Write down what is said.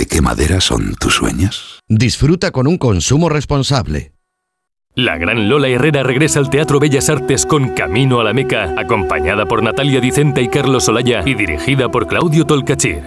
¿De qué madera son tus sueños? Disfruta con un consumo responsable. La gran Lola Herrera regresa al Teatro Bellas Artes con Camino a la Meca, acompañada por Natalia Dicenta y Carlos Olaya y dirigida por Claudio Tolcachir.